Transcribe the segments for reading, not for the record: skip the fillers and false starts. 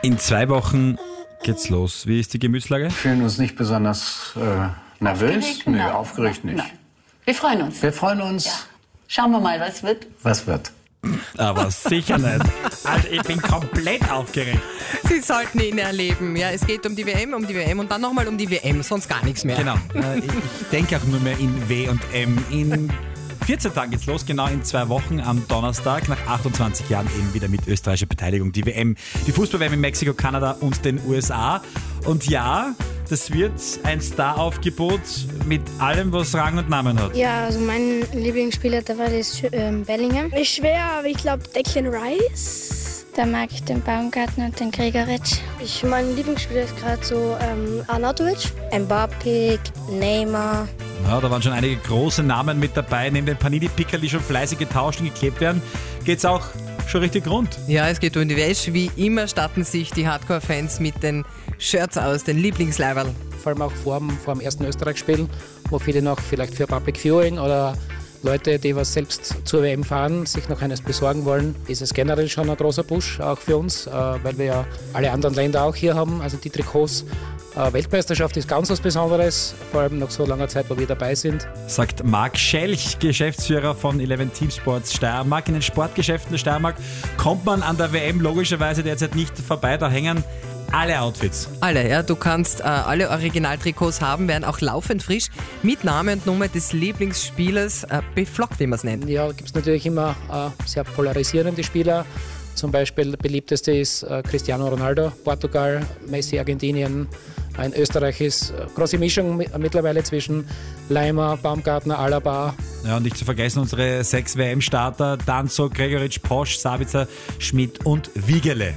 In 2 Wochen geht's los. Wie ist die Gemütslage? Wir fühlen uns nicht besonders nervös. Aufgeregt nicht. Nein. Wir freuen uns. Wir freuen uns. Ja. Schauen wir mal, was wird. Was wird? Aber sicher nicht. Also ich bin komplett aufgeregt. Sie sollten ihn erleben. Ja, es geht um die WM und dann nochmal um die WM, sonst gar nichts mehr. Genau. Ich denke auch nur mehr in W und M. In 14 Tagen geht's los, genau in 2 Wochen am Donnerstag, nach 28 Jahren eben wieder mit österreichischer Beteiligung. Die WM, die Fußball-WM in Mexiko, Kanada und den USA. Und ja, das wird ein Star-Aufgebot mit allem, was Rang und Namen hat. Ja, also mein Lieblingsspieler, der war das Bellingham. Ist schwer, aber ich glaube Declan Rice. Da mag ich den Baumgartner und den Gregoritsch. Mein Lieblingsspieler ist gerade so Arnautovic. Mbappé, Neymar. Ja, da waren schon einige große Namen mit dabei. Neben den Panini-Pickerl, die schon fleißig getauscht und geklebt werden, geht's auch schon richtig rund. Ja, es geht um die Wäsche. Wie immer statten sich die Hardcore-Fans mit den Shirts aus, den Lieblingsleiberl. Vor allem auch vor dem ersten Österreich-Spiel, wo viele noch vielleicht für Public Viewing oder Leute, die was selbst zur WM fahren, sich noch eines besorgen wollen, ist es generell schon ein großer Push, auch für uns, weil wir ja alle anderen Länder auch hier haben, also die Trikots. Weltmeisterschaft ist ganz was Besonderes, vor allem nach so langer Zeit, wo wir dabei sind. Sagt Marc Schelch, Geschäftsführer von 11 Team Sports Steiermark. In den Sportgeschäften der Steiermark kommt man an der WM logischerweise derzeit nicht vorbei, da hängen alle Outfits. Alle, ja. Du kannst alle Originaltrikots haben, werden auch laufend frisch mit Name und Nummer des Lieblingsspielers beflockt, wie man es nennt. Ja, gibt es natürlich immer sehr polarisierende Spieler. Zum Beispiel der beliebteste ist Cristiano Ronaldo, Portugal, Messi, Argentinien. In Österreich ist große Mischung mittlerweile zwischen Leimer, Baumgartner, Alaba. Ja, und nicht zu vergessen unsere 6 WM-Starter, Danzo, Gregoritsch, Posch, Sabitzer, Schmidt und Wiegele.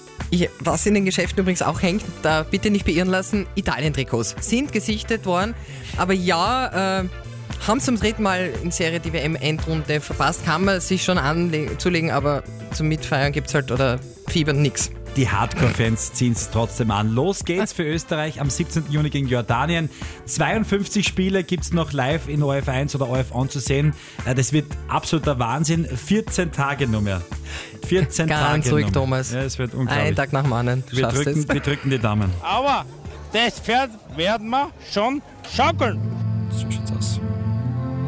Was in den Geschäften übrigens auch hängt, da bitte nicht beirren lassen, Italien-Trikots sind gesichtet worden, aber ja, haben zum 3. Mal in Serie die WM-Endrunde verpasst, kann man sich schon zulegen, aber zum Mitfeiern gibt's halt oder Fiebern nix. Die Hardcore-Fans ziehen es trotzdem an. Los geht's für Österreich am 17. Juni gegen Jordanien. 52 Spiele gibt's noch live in ORF1 oder ORF zu sehen. Das wird absoluter Wahnsinn. 14 Tage nur mehr. 14 Tage Ganz ruhig, nur mehr. Thomas. Ja, es wird unglaublich. Ein Tag nach dem anderen. Wir drücken die Daumen. Aber das Pferd werden wir schon schaukeln. So schaut's aus.